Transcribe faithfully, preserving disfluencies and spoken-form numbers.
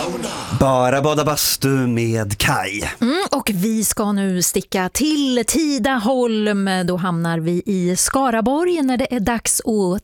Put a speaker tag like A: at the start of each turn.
A: Bara bada bastu med Kai.
B: Mm, och vi ska nu sticka till Tidaholm. Då hamnar vi i Skaraborg när det är dags att